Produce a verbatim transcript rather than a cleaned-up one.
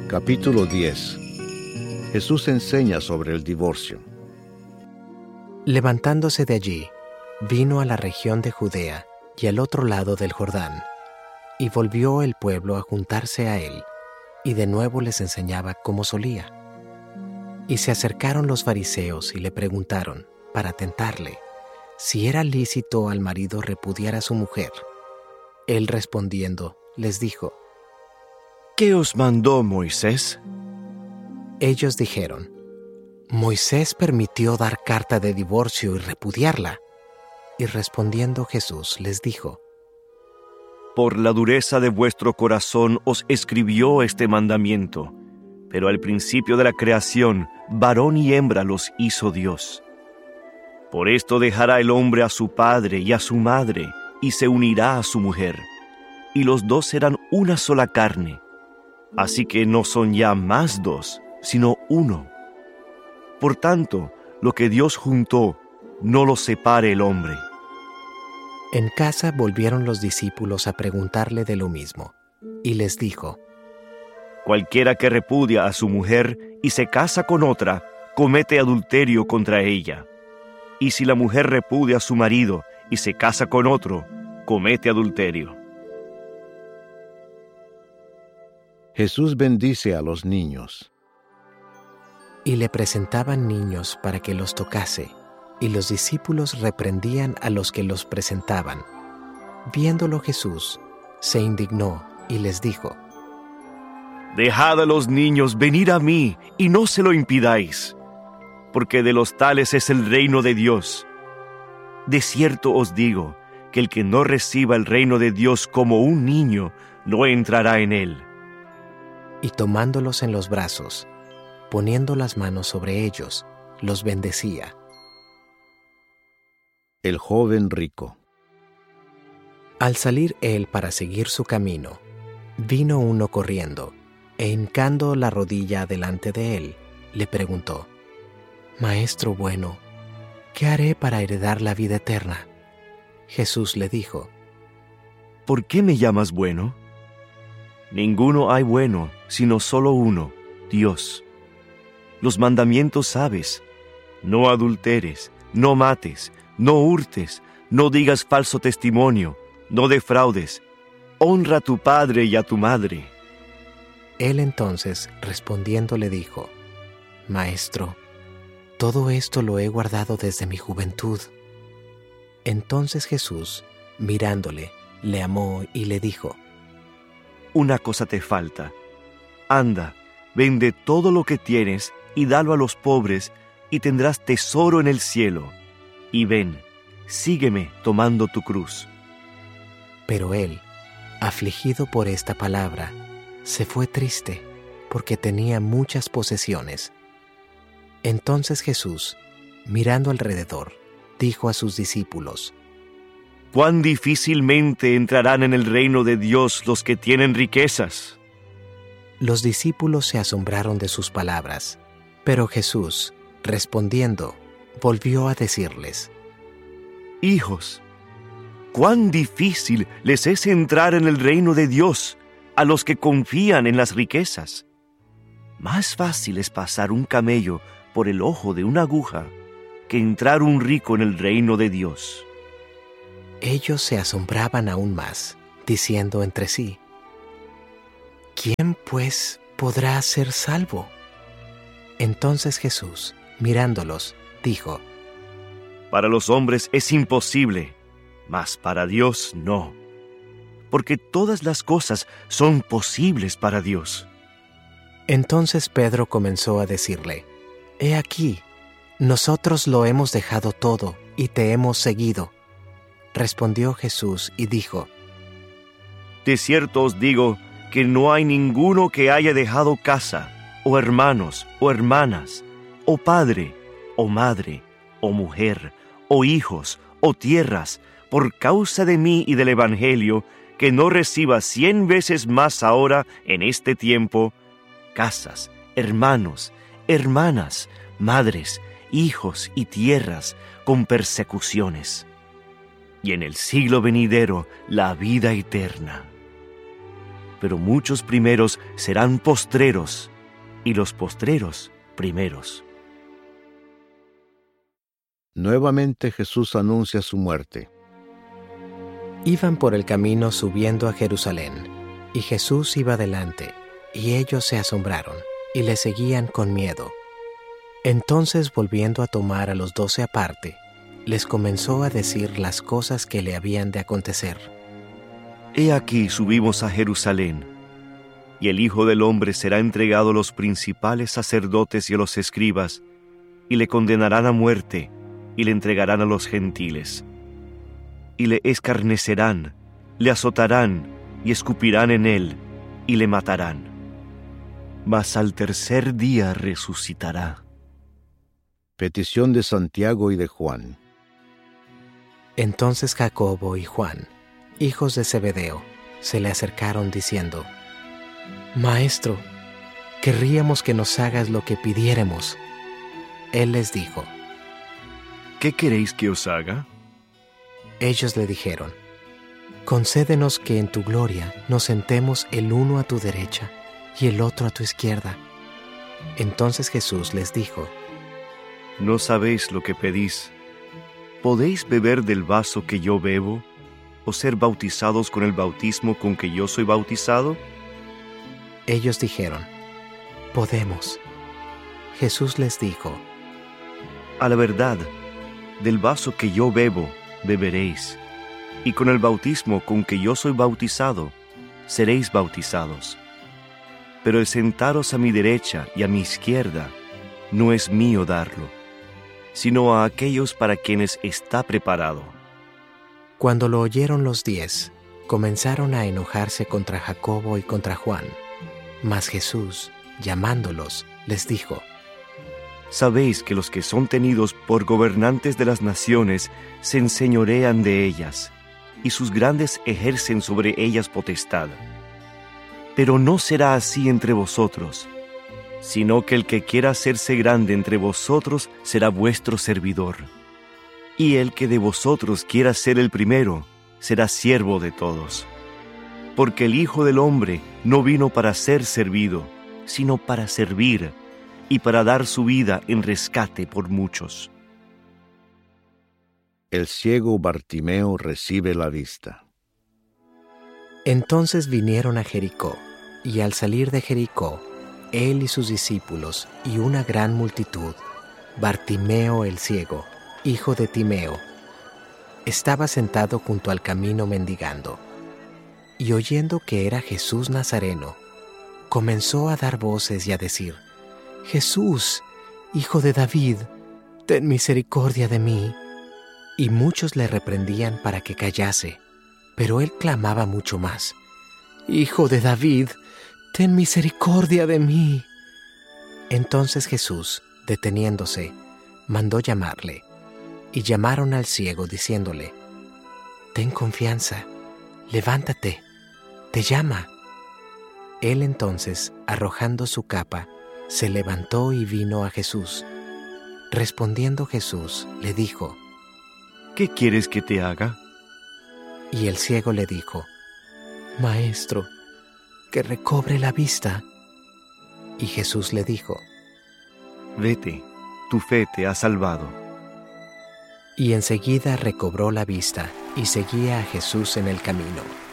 Capítulo diez. Jesús enseña sobre el divorcio. Levantándose de allí, vino a la región de Judea y al otro lado del Jordán, y volvió el pueblo a juntarse a él, y de nuevo les enseñaba como solía. Y se acercaron los fariseos y le preguntaron, para tentarle, si era lícito al marido repudiar a su mujer. Él respondiendo, les dijo: ¿Qué os mandó Moisés? Ellos dijeron: Moisés permitió dar carta de divorcio y repudiarla. Y respondiendo Jesús les dijo: Por la dureza de vuestro corazón os escribió este mandamiento, pero al principio de la creación, varón y hembra los hizo Dios. Por esto dejará el hombre a su padre y a su madre, y se unirá a su mujer, y los dos serán una sola carne. Así que no son ya más dos, sino uno. Por tanto, lo que Dios juntó, no lo separe el hombre. En casa volvieron los discípulos a preguntarle de lo mismo, y les dijo: Cualquiera que repudia a su mujer y se casa con otra, comete adulterio contra ella. Y si la mujer repudia a su marido y se casa con otro, comete adulterio. Jesús bendice a los niños. Y le presentaban niños para que los tocase, y los discípulos reprendían a los que los presentaban. Viéndolo Jesús, se indignó y les dijo: Dejad a los niños venir a mí, y no se lo impidáis, porque de los tales es el reino de Dios. De cierto os digo, que el que no reciba el reino de Dios como un niño, no entrará en él. Y tomándolos en los brazos, poniendo las manos sobre ellos, los bendecía. El joven rico. Al salir él para seguir su camino, vino uno corriendo, e hincando la rodilla delante de él, le preguntó: Maestro bueno, ¿qué haré para heredar la vida eterna? Jesús le dijo: ¿Por qué me llamas bueno? Ninguno hay bueno, sino solo uno, Dios. Los mandamientos sabes: no adulteres, no mates, no hurtes, no digas falso testimonio, no defraudes, honra a tu padre y a tu madre. Él entonces, respondiendo, le dijo: Maestro, todo esto lo he guardado desde mi juventud. Entonces Jesús, mirándole, le amó y le dijo: Una cosa te falta. Anda, vende todo lo que tienes y dalo a los pobres, y tendrás tesoro en el cielo. Y ven, sígueme tomando tu cruz. Pero él, afligido por esta palabra, se fue triste, porque tenía muchas posesiones. Entonces Jesús, mirando alrededor, dijo a sus discípulos: Cuán difícilmente entrarán en el reino de Dios los que tienen riquezas. Los discípulos se asombraron de sus palabras, pero Jesús, respondiendo, volvió a decirles: Hijos, cuán difícil les es entrar en el reino de Dios a los que confían en las riquezas. Más fácil es pasar un camello por el ojo de una aguja que entrar un rico en el reino de Dios. Ellos se asombraban aún más, diciendo entre sí: ¿Quién, pues, podrá ser salvo? Entonces Jesús, mirándolos, dijo: Para los hombres es imposible, mas para Dios no, porque todas las cosas son posibles para Dios. Entonces Pedro comenzó a decirle: He aquí, nosotros lo hemos dejado todo y te hemos seguido. Respondió Jesús y dijo: De cierto os digo que no hay ninguno que haya dejado casa, o hermanos, o hermanas, o padre, o madre, o mujer, o hijos, o tierras, por causa de mí y del Evangelio, que no reciba cien veces más ahora en este tiempo, casas, hermanos, hermanas, madres, hijos y tierras, con persecuciones, y en el siglo venidero la vida eterna. pero muchos primeros serán postreros, y los postreros primeros. Nuevamente Jesús anuncia su muerte. Iban por el camino subiendo a Jerusalén, y Jesús iba delante, y ellos se asombraron, y le seguían con miedo. Entonces, volviendo a tomar a los doce aparte, les comenzó a decir las cosas que le habían de acontecer. He aquí subimos a Jerusalén, y el Hijo del Hombre será entregado a los principales sacerdotes y a los escribas, y le condenarán a muerte, y le entregarán a los gentiles. Y le escarnecerán, le azotarán, y escupirán en él, y le matarán. Mas al tercer día resucitará. Petición de Santiago y de Juan. Entonces Jacobo y Juan, hijos de Zebedeo, se le acercaron diciendo: Maestro, querríamos que nos hagas lo que pidiéremos. Él les dijo: ¿Qué queréis que os haga? Ellos le dijeron: Concédenos que en tu gloria nos sentemos el uno a tu derecha y el otro a tu izquierda. Entonces Jesús les dijo: No sabéis lo que pedís. ¿Podéis beber del vaso que yo bebo, o ser bautizados con el bautismo con que yo soy bautizado? Ellos dijeron: Podemos. Jesús les dijo: A la verdad, del vaso que yo bebo, beberéis, y con el bautismo con que yo soy bautizado, seréis bautizados. Pero el sentaros a mi derecha y a mi izquierda, no es mío darlo, sino a aquellos para quienes está preparado. Cuando lo oyeron los diez, comenzaron a enojarse contra Jacobo y contra Juan. Mas Jesús, llamándolos, les dijo: Sabéis que los que son tenidos por gobernantes de las naciones se enseñorean de ellas, y sus grandes ejercen sobre ellas potestad. Pero no será así entre vosotros, sino que el que quiera hacerse grande entre vosotros será vuestro servidor. Y el que de vosotros quiera ser el primero, será siervo de todos. Porque el Hijo del Hombre no vino para ser servido, sino para servir, y para dar su vida en rescate por muchos. El ciego Bartimeo recibe la vista. Entonces vinieron a Jericó, y al salir de Jericó, él y sus discípulos y una gran multitud, Bartimeo el ciego, hijo de Timeo, estaba sentado junto al camino mendigando. Y oyendo que era Jesús Nazareno, comenzó a dar voces y a decir: Jesús, hijo de David, ten misericordia de mí. Y muchos le reprendían para que callase, pero él clamaba mucho más: Hijo de David, ten misericordia de mí. Entonces Jesús, deteniéndose, mandó llamarle, y llamaron al ciego diciéndole: Ten confianza, levántate, te llama. Él entonces, arrojando su capa, se levantó y vino a Jesús. Respondiendo Jesús, le dijo: ¿Qué quieres que te haga? Y el ciego le dijo: Maestro, que recobre la vista. Y Jesús le dijo: Vete, tu fe te ha salvado. Y enseguida recobró la vista y seguía a Jesús en el camino.